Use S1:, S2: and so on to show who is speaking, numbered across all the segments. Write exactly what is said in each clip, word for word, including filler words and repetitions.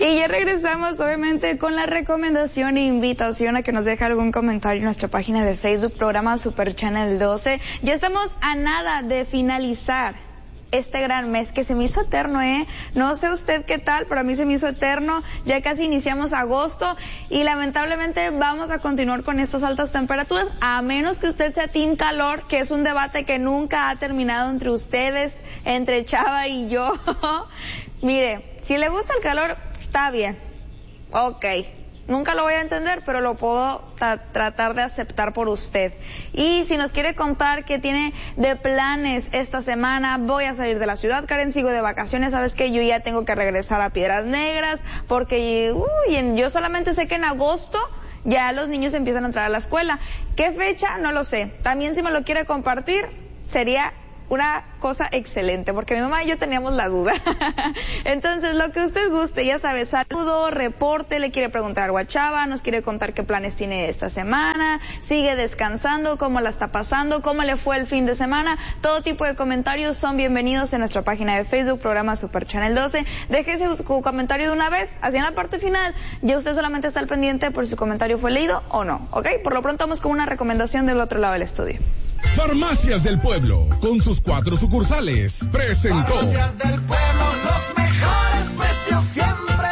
S1: Y ya regresamos obviamente con la recomendación e invitación a que nos deje algún comentario en nuestra página de Facebook, programa Super Channel doce. Ya estamos a nada de finalizar este gran mes que se me hizo eterno, ¿eh? No sé usted qué tal, pero a mí se me hizo eterno. Ya casi iniciamos agosto y lamentablemente vamos a continuar con estas altas temperaturas, a menos que usted sea team calor, que es un debate que nunca ha terminado entre ustedes, entre Chava y yo. Mire, si le gusta el calor, está bien. Ok. Nunca lo voy a entender, pero lo puedo tra tratar de aceptar por usted. Y si nos quiere contar qué tiene de planes esta semana, voy a salir de la ciudad, Karen, sigo de vacaciones, sabes que yo ya tengo que regresar a Piedras Negras, porque uy, en, yo solamente sé que en agosto ya los niños empiezan a entrar a la escuela. ¿Qué fecha? No lo sé. También si me lo quiere compartir, sería una cosa excelente, porque mi mamá y yo teníamos la duda. Entonces, lo que usted guste, ya sabe, saludo, reporte, le quiere preguntar algo a Chava, nos quiere contar qué planes tiene esta semana, sigue descansando, cómo la está pasando, cómo le fue el fin de semana. Todo tipo de comentarios son bienvenidos en nuestra página de Facebook, programa Super Channel doce. Déjese su comentario de una vez, así en la parte final, ya usted solamente está al pendiente por si su comentario fue leído o no, ¿ok? Por lo pronto vamos con una recomendación del otro lado del estudio.
S2: Farmacias del Pueblo, con sus cuatro sucursales, presentó.
S3: Farmacias del Pueblo, los mejores precios siempre.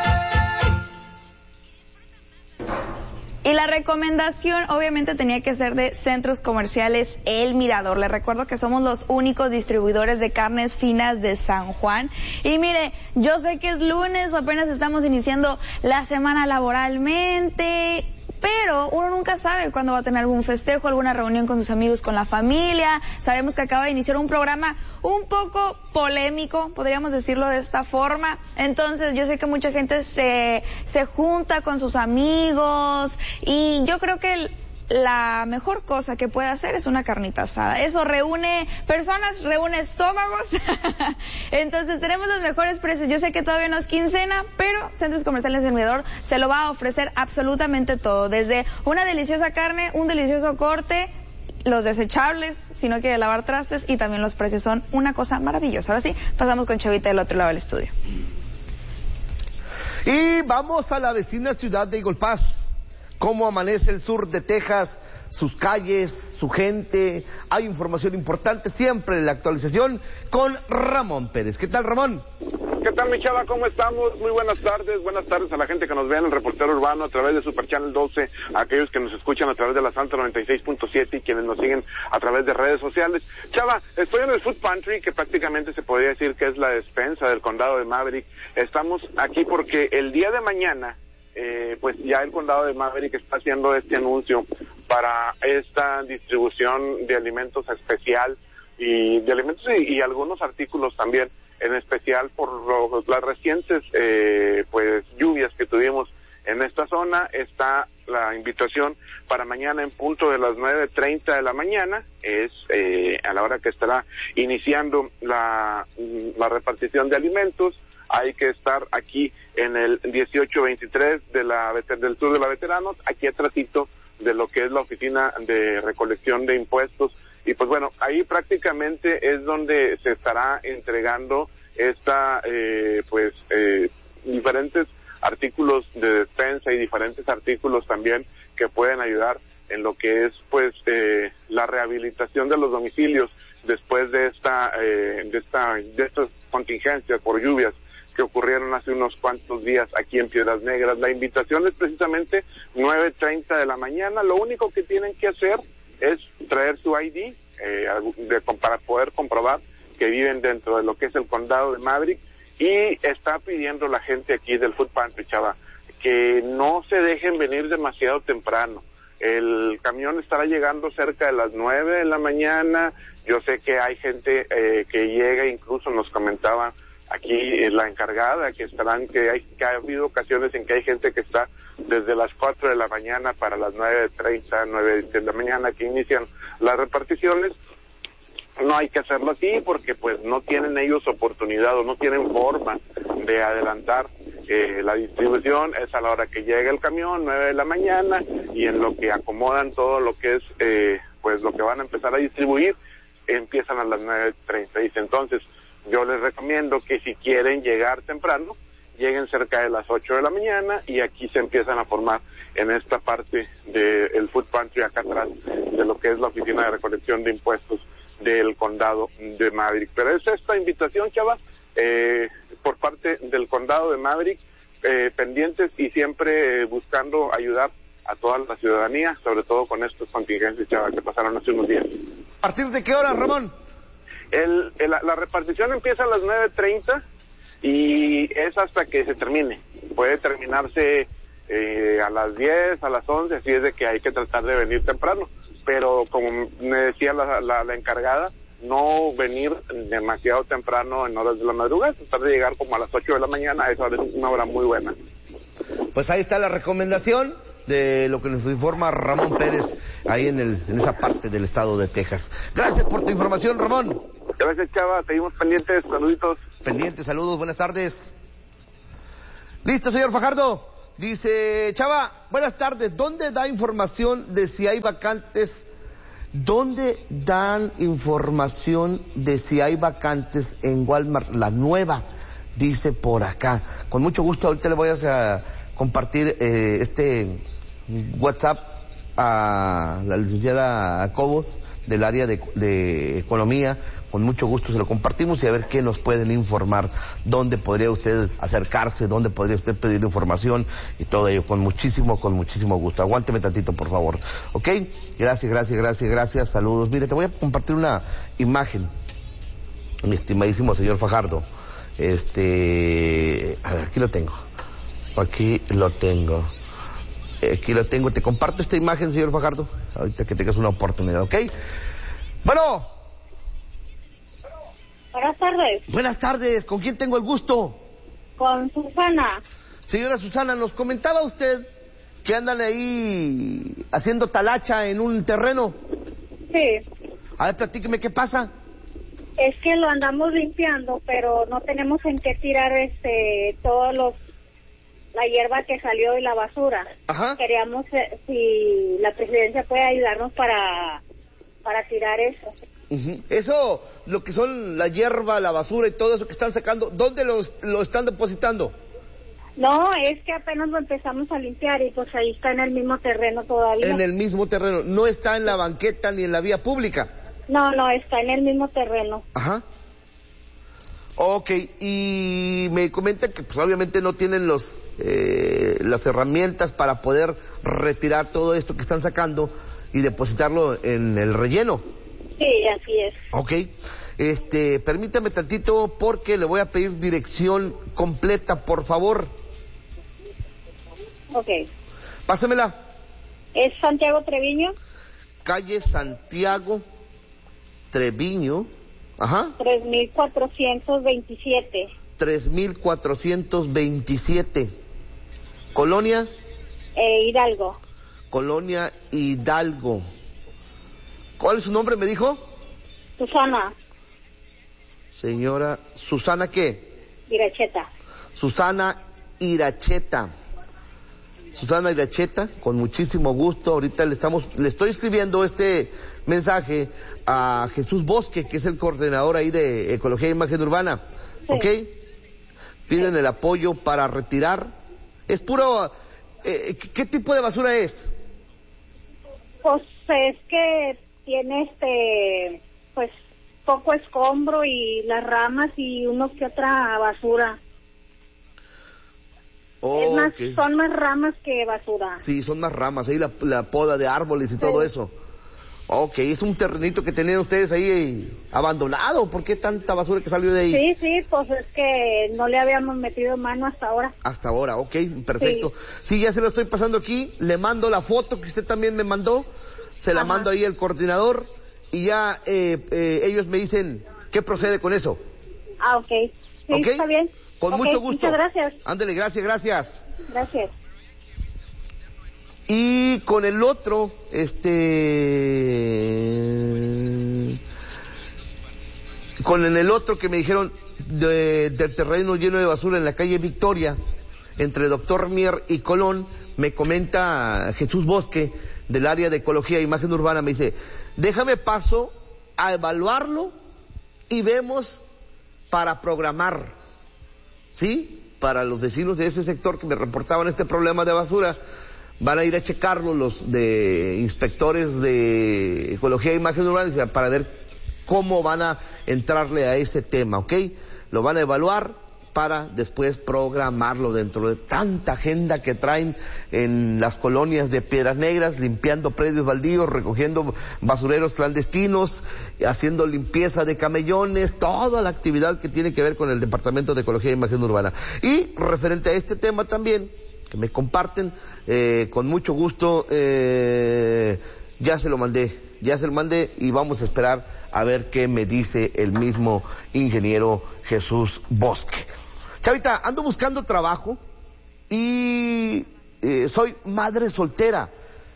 S1: Y la recomendación obviamente tenía que ser de Centros Comerciales El Mirador. Les recuerdo que somos los únicos distribuidores de carnes finas de San Juan. Y mire, yo sé que es lunes, apenas estamos iniciando la semana laboralmente, pero uno nunca sabe cuándo va a tener algún festejo, alguna reunión con sus amigos, con la familia. Sabemos que acaba de iniciar un programa un poco polémico, podríamos decirlo de esta forma. Entonces yo sé que mucha gente se, se junta con sus amigos y yo creo que el, la mejor cosa que puede hacer es una carnita asada. Eso reúne personas, reúne estómagos. Entonces tenemos los mejores precios. Yo sé que todavía no es quincena, pero Centros Comerciales del Mirador se lo va a ofrecer absolutamente todo. Desde una deliciosa carne, un delicioso corte, los desechables, si no quiere lavar trastes, y también los precios son una cosa maravillosa. Ahora sí, pasamos con Chavita del otro lado del estudio.
S4: Y vamos a la vecina ciudad de Eagle Pass. ¿Cómo amanece el sur de Texas? Sus calles, su gente. Hay información importante siempre en la actualización con Ramón Pérez. ¿Qué tal, Ramón?
S5: ¿Qué tal, mi Chava? ¿Cómo estamos? Muy buenas tardes. Buenas tardes a la gente que nos ve en el Reportero Urbano a través de Super Channel doce, a aquellos que nos escuchan a través de la Santa noventa y seis punto siete y quienes nos siguen a través de redes sociales. Chava, estoy en el Food Pantry, que prácticamente se podría decir que es la despensa del condado de Maverick. Estamos aquí porque el día de mañana, Eh, pues ya el condado de Maverick está haciendo este anuncio para esta distribución de alimentos especial y de alimentos y, y algunos artículos también, en especial por los, las recientes eh, pues lluvias que tuvimos en esta zona. Está la invitación para mañana en punto de las nueve treinta de la mañana, es eh, a la hora que estará iniciando la, la repartición de alimentos. Hay que estar aquí en el dieciocho veintitrés de la, del sur de la Veteranos, aquí atrásito de lo que es la oficina de recolección de impuestos. Y pues bueno, ahí prácticamente es donde se estará entregando esta, eh, pues, eh, diferentes artículos de despensa y diferentes artículos también que pueden ayudar en lo que es, pues, eh, la rehabilitación de los domicilios después de esta, eh, de esta, de estas contingencias por lluvias que ocurrieron hace unos cuantos días aquí en Piedras Negras. La invitación es precisamente nueve treinta de la mañana. Lo único que tienen que hacer es traer su I D eh, de, para poder comprobar que viven dentro de lo que es el condado de Maverick, y está pidiendo la gente aquí del Food Pantry, Chava, que no se dejen venir demasiado temprano. El camión estará llegando cerca de las nueve de la mañana. Yo sé que hay gente eh, que llega, incluso nos comentaba aquí eh, la encargada, que estarán, que hay, que ha habido ocasiones en que hay gente que está desde las cuatro de la mañana para las nueve treinta, nueve de la mañana que inician las reparticiones. No hay que hacerlo así porque pues no tienen ellos oportunidad o no tienen forma de adelantar eh, la distribución. Es a la hora que llega el camión, nueve de la mañana, y en lo que acomodan todo lo que es eh, pues lo que van a empezar a distribuir, empiezan a las nueve treinta. Dice, entonces yo les recomiendo que si quieren llegar temprano, lleguen cerca de las ocho de la mañana y aquí se empiezan a formar en esta parte del food pantry acá atrás de lo que es la oficina de recolección de impuestos del condado de Maverick. Pero es esta invitación, Chava, eh, por parte del condado de Maverick, eh, pendientes y siempre eh, buscando ayudar a toda la ciudadanía, sobre todo con estos contingencias, Chava, que pasaron hace unos días.
S4: ¿A partir de qué hora, Ramón?
S5: El, el, la repartición empieza a las nueve treinta y es hasta que se termine. Puede terminarse eh, a las diez, a las once, así es de que hay que tratar de venir temprano. Pero como me decía la, la, la encargada, no venir demasiado temprano en horas de la madrugada, tratar de llegar como a las ocho de la mañana, esa es una hora muy buena.
S4: Pues ahí está la recomendación de lo que nos informa Ramón Pérez, ahí en, el, en esa parte del estado de Texas. Gracias por tu información, Ramón.
S5: Gracias, Chava, seguimos pendientes, saluditos.
S4: Pendientes, saludos, buenas tardes. Listo, señor Fajardo. Dice, Chava, buenas tardes, ¿dónde da información de si hay vacantes? ¿Dónde dan información de si hay vacantes en Walmart, la nueva? Dice por acá. Con mucho gusto, ahorita le voy a compartir eh, este WhatsApp a la licenciada Cobos del área de, de Economía. Con mucho gusto se lo compartimos y a ver qué nos pueden informar, dónde podría usted acercarse, dónde podría usted pedir información y todo ello, con muchísimo, con muchísimo gusto. Aguánteme tantito, por favor. ¿Ok? Gracias, gracias, gracias, gracias, saludos. Mire, te voy a compartir una imagen, mi estimadísimo señor Fajardo. Este, a ver, aquí lo tengo. Aquí lo tengo. Aquí lo tengo. Te comparto esta imagen, señor Fajardo, ahorita que tengas una oportunidad, ¿ok? Bueno.
S6: Buenas tardes.
S4: Buenas tardes, ¿con quién tengo el gusto?
S6: Con Susana.
S4: Señora Susana, nos comentaba usted que andan ahí haciendo talacha en un terreno.
S6: Sí.
S4: A ver, platíqueme, ¿qué pasa?
S6: Es que lo andamos limpiando, pero no tenemos en qué tirar este todos los la hierba que salió y la basura.
S4: Ajá.
S6: Queríamos eh, si la presidencia puede ayudarnos para para tirar eso.
S4: Uh-huh. Eso, lo que son la hierba, la basura y todo eso que están sacando, ¿dónde los, lo están depositando?
S6: No, es que apenas lo empezamos a limpiar y pues ahí está en el mismo terreno todavía.
S4: En el mismo terreno, no está en la banqueta ni en la vía pública.
S6: No, no, está en el mismo terreno.
S4: Ajá. Ok, y me comenta que pues obviamente no tienen los eh, las herramientas para poder retirar todo esto que están sacando y depositarlo en el relleno.
S6: Sí, así es.
S4: Ok, este, permítame tantito porque le voy a pedir dirección completa, por favor.
S6: Ok.
S4: Pásamela.
S6: ¿Es Santiago Treviño?
S4: Calle Santiago Treviño, ajá.
S6: tres mil cuatrocientos veintisiete.
S4: tres mil cuatrocientos veintisiete. Colonia.
S6: Eh, Hidalgo.
S4: Colonia Hidalgo. ¿Cuál es su nombre, me dijo?
S6: Susana.
S4: Señora Susana, ¿qué?
S6: Iracheta.
S4: Susana Iracheta. Susana Iracheta, con muchísimo gusto. Ahorita le estamos, le estoy escribiendo este mensaje a Jesús Bosque, que es el coordinador ahí de Ecología e Imagen Urbana. Sí. ¿Ok? Piden sí. el apoyo para retirar. Es puro, eh, ¿qué tipo de basura es?
S6: Pues es que tiene este, pues poco escombro y las ramas y uno que otra basura.
S4: Oh,
S6: es más,
S4: okay.
S6: Son más ramas que basura.
S4: Sí, son más ramas, ahí la, la poda de árboles y sí. todo eso. Ok, es un terrenito que tenían ustedes ahí abandonado. ¿Por qué tanta basura que salió de ahí?
S6: Sí, sí, pues es que no le habíamos metido mano hasta ahora.
S4: Hasta ahora, ok, perfecto. Sí, sí ya se lo estoy pasando aquí. Le mando la foto que usted también me mandó. Se la Ajá. mando ahí al coordinador y ya eh, eh, ellos me dicen qué procede con eso.
S6: Ah, ok. Sí,
S4: ¿Okay?
S6: Está bien.
S4: Con
S6: okay,
S4: mucho gusto.
S6: Muchas gracias.
S4: Ándele, gracias, gracias.
S6: Gracias.
S4: Y con el otro, este... Con el otro que me dijeron de, del terreno lleno de basura en la calle Victoria, entre Doctor Mier y Colón, me comenta Jesús Bosque, del área de Ecología e Imagen Urbana, me dice, déjame paso a evaluarlo y vemos para programar, ¿sí? para los vecinos de ese sector que me reportaban este problema de basura. Van a ir a checarlo los de inspectores de ecología e imagen urbana para ver cómo van a entrarle a ese tema, ¿ok? Lo van a evaluar para después programarlo dentro de tanta agenda que traen en las colonias de Piedras Negras, limpiando predios baldíos, recogiendo basureros clandestinos, haciendo limpieza de camellones, toda la actividad que tiene que ver con el Departamento de Ecología e Imagen Urbana. Y referente a este tema también, que me comparten, eh, con mucho gusto, eh, ya se lo mandé, ya se lo mandé y vamos a esperar a ver qué me dice el mismo ingeniero Jesús Bosque. Chavita, ando buscando trabajo y eh, soy madre soltera.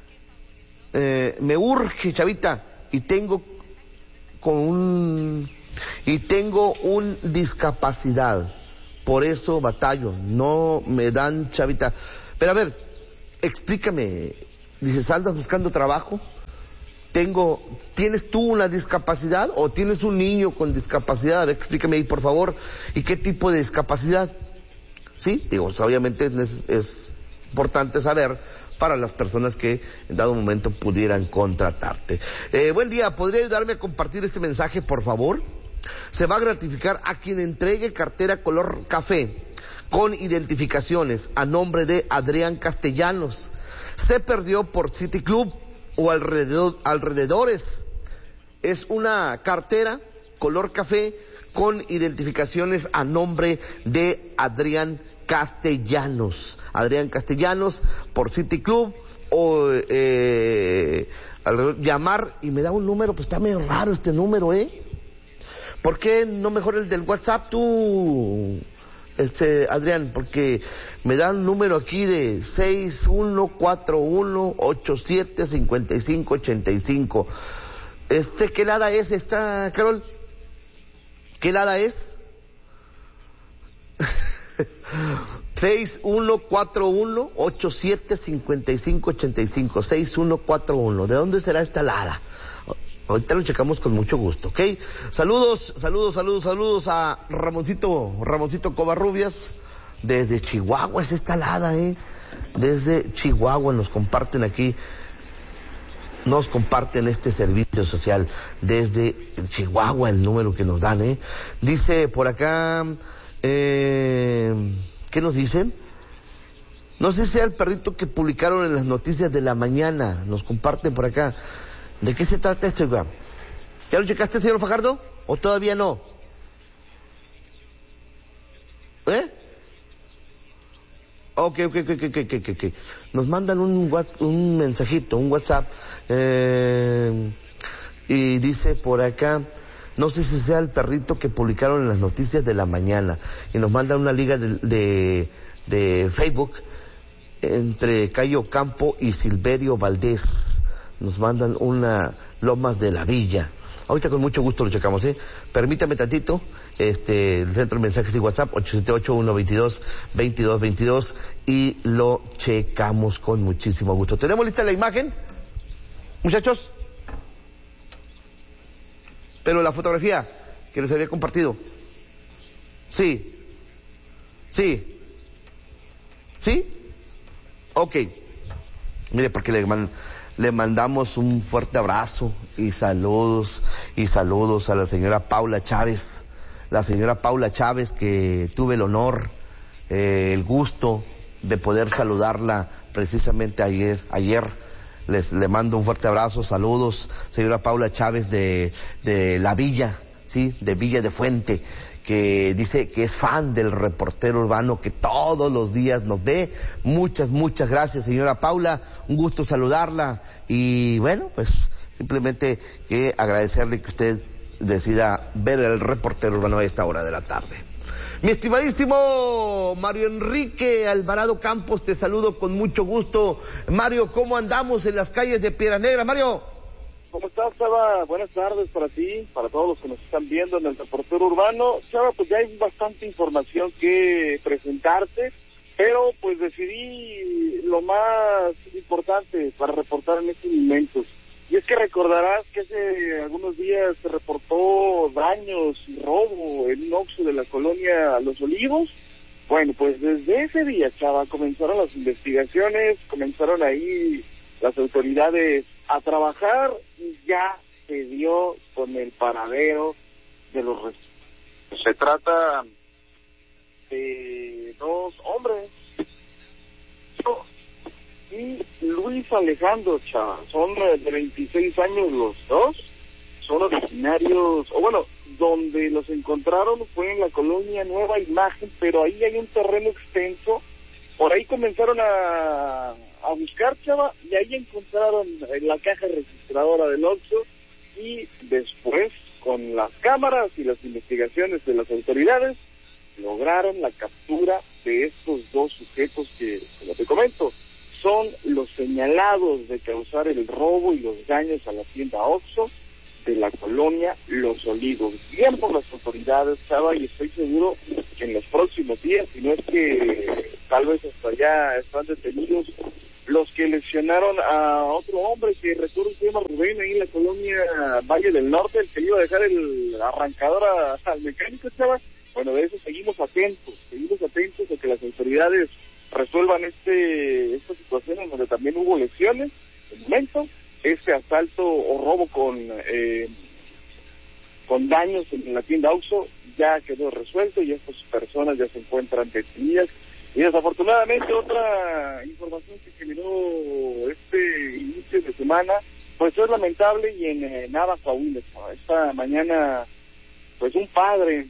S4: Eh, me urge, Chavita, y tengo con un y tengo un discapacidad. Por eso batallo, no me dan, Chavita. Pero a ver, explícame. Dices, ¿andas buscando trabajo? Tengo, ¿tienes tú una discapacidad o tienes un niño con discapacidad? A ver, explícame ahí, por favor. ¿Y qué tipo de discapacidad? Sí, digo, obviamente es, es importante saber para las personas que en dado momento pudieran contratarte. Eh, buen día, ¿podría ayudarme a compartir este mensaje, por favor? Se va a gratificar a quien entregue cartera color café con identificaciones a nombre de Adrián Castellanos. Se perdió por City Club o alrededor, alrededores. Es una cartera color café con identificaciones a nombre de Adrián Castellanos. Adrián Castellanos por City Club o eh, alrededor, llamar y me da un número, pues está medio raro este número, ¿eh? ¿Por qué no mejor el del WhatsApp tú, este Adrián? Porque me da un número aquí de seis uno cuatro uno ocho siete cinco cinco ocho cinco. Este, ¿qué lada es esta, Carol? ¿Qué lada es? seis uno cuatro uno ocho siete cinco cinco ocho cinco. seis uno cuatro uno. ¿De dónde será esta lada? Ahorita lo checamos con mucho gusto, ¿ok? Saludos, saludos, saludos, saludos a Ramoncito, Ramoncito Covarrubias, desde Chihuahua es esta lada, ¿eh? Desde Chihuahua nos comparten aquí, nos comparten este servicio social, desde Chihuahua el número que nos dan, ¿eh? Dice por acá, eh, ¿qué nos dicen? No sé si sea el perrito que publicaron en las noticias de la mañana, nos comparten por acá. ¿De qué se trata esto, Iván? ¿Ya lo checaste, señor Fajardo? ¿O todavía no? ¿Eh? Ok, ok, ok, ok, ok, ok. Nos mandan un, un mensajito, un WhatsApp, eh, y dice por acá, no sé si sea el perrito que publicaron en las noticias de la mañana, y nos mandan una liga de, de, de Facebook entre Cayo Campo y Silverio Valdés. Nos mandan una Lomas de la Villa. Ahorita con mucho gusto lo checamos, ¿eh? Permítame tantito, este, el centro de mensajes y WhatsApp, ocho siete ocho, uno dos dos, veintidós veintidós, y lo checamos con muchísimo gusto. ¿Tenemos lista la imagen, muchachos? Pero la fotografía que les había compartido. Sí. Sí. ¿Sí? Ok. Mire, porque le mandan... Le mandamos un fuerte abrazo y saludos, y saludos a la señora Paula Chávez, la señora Paula Chávez que tuve el honor, eh, el gusto de poder saludarla precisamente ayer, ayer. Les, le mando un fuerte abrazo, saludos, señora Paula Chávez de, de La Villa, sí, de Villa de Fuente, que dice que es fan del reportero urbano, que todos los días nos ve. Muchas, muchas gracias, señora Paula, un gusto saludarla, y bueno, pues simplemente que agradecerle que usted decida ver el reportero urbano a esta hora de la tarde. Mi estimadísimo Mario Enrique Alvarado Campos, te saludo con mucho gusto. Mario, ¿cómo andamos en las calles de Piedras Negras, Mario?
S7: ¿Cómo estás, Chava? Buenas tardes para ti, para todos los que nos están viendo en el reportero urbano. Chava, pues ya hay bastante información que presentarte, pero pues decidí lo más importante para reportar en estos momentos. Y es que recordarás que hace algunos días se reportó daños y robo en un Oxxo de la colonia Los Olivos. Bueno, pues desde ese día, Chava, comenzaron las investigaciones, comenzaron ahí las autoridades a trabajar y ya se dio con el paradero de los restos. Se trata de dos hombres y Luis Alejandro, Chava, son de veintiséis años los dos, son originarios, o bueno, donde los encontraron fue en la colonia Nueva Imagen, pero ahí hay un terreno extenso, por ahí comenzaron a, a buscar, Chava, y ahí encontraron la caja registradora del Oxxo, y después, con las cámaras y las investigaciones de las autoridades, lograron la captura de estos dos sujetos que, como te comento, son los señalados de causar el robo y los daños a la tienda Oxxo de la colonia Los Olivos. Bien por las autoridades, Chava, y estoy seguro que en los próximos días, si no es que tal vez hasta ya están detenidos, los que lesionaron a otro hombre que recuerdo se llama Rubén, ahí en la colonia Valle del Norte, el que iba a dejar el arrancador a, al mecánico, Chava. Bueno, de eso seguimos atentos, seguimos atentos a que las autoridades resuelvan este esta situación en donde también hubo lesiones. De momento, este asalto o robo con eh, con daños en la tienda Oxxo ya quedó resuelto y estas personas ya se encuentran detenidas. Y desafortunadamente otra información que generó este inicio de semana, pues es lamentable y en eh, Nava, Coahuila. Esta mañana, pues un padre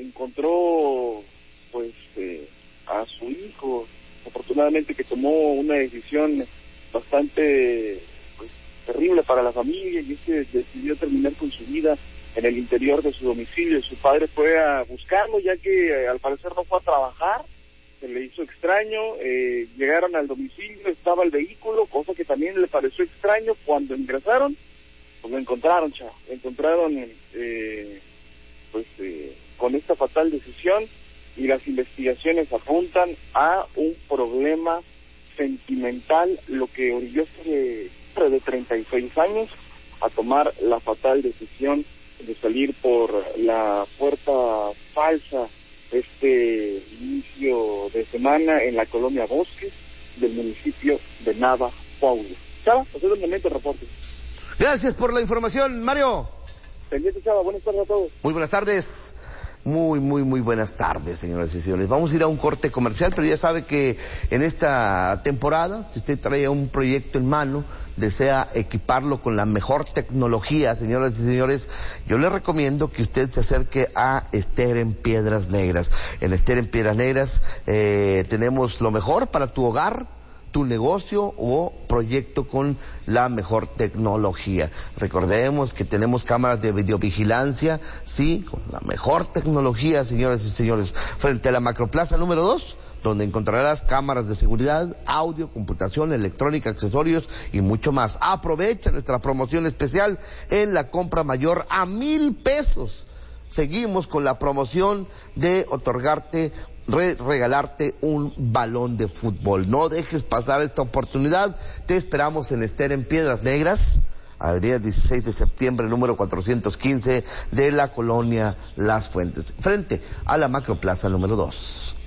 S7: encontró pues eh, a su hijo, afortunadamente que tomó una decisión bastante pues, terrible para la familia, y es que decidió terminar con su vida en el interior de su domicilio. Su padre fue a buscarlo, ya que eh, al parecer no fue a trabajar, se le hizo extraño, eh, llegaron al domicilio, estaba el vehículo, cosa que también le pareció extraño. Cuando ingresaron, pues lo encontraron, chavo, lo encontraron eh, pues eh, con esta fatal decisión, y las investigaciones apuntan a un problema sentimental, lo que orilló a este hombre de treinta y seis años a tomar la fatal decisión de salir por la puerta falsa este inicio de semana en la colonia Bosques del municipio de Nava, Coahuila. Chava, pues es el momento de reporte.
S4: Gracias por la información, Mario.
S7: Pendiente, Chava, buenas tardes a todos.
S4: Muy buenas tardes. Muy, muy, muy buenas tardes, señoras y señores. Vamos a ir a un corte comercial, pero ya sabe que en esta temporada, si usted trae un proyecto en mano, desea equiparlo con la mejor tecnología, señoras y señores, yo le recomiendo que usted se acerque a Ester en Piedras Negras. En Ester en Piedras Negras eh, tenemos lo mejor para tu hogar, tu negocio o proyecto con la mejor tecnología. Recordemos que tenemos cámaras de videovigilancia, sí, con la mejor tecnología, señoras y señores, frente a la Macroplaza número dos, donde encontrarás cámaras de seguridad, audio, computación, electrónica, accesorios y mucho más. Aprovecha nuestra promoción especial en la compra mayor a mil pesos. Seguimos con la promoción de otorgarte Re regalarte un balón de fútbol. No dejes pasar esta oportunidad. Te esperamos en Ester en Piedras Negras, avenida dieciséis de septiembre, número cuatrocientos quince de la colonia Las Fuentes, frente a la Macroplaza número dos.